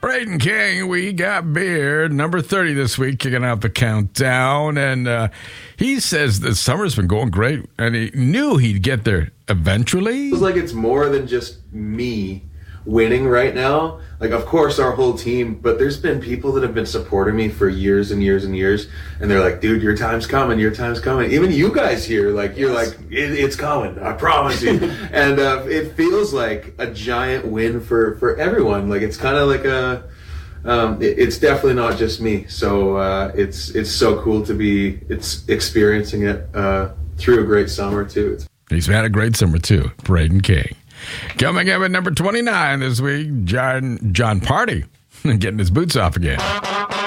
Braden King, we got beer, number 30 this week, kicking out the countdown. And he says the summer's been going great, and he knew he'd get there eventually. It feels like it's more than just me winning right now. Like, of course, our whole team, but there's been people that have been supporting me for years and years and years, and they're like, dude, your time's coming, your time's coming. Even you guys here, like, you're like, it's coming, I promise you. And it feels like a giant win for everyone. Like, it's kind of like it's definitely not just me. So it's so cool to be experiencing it through a great summer, too. He's had a great summer, too, Braden King. Coming up at number 29 this week, John Party, getting his boots off again.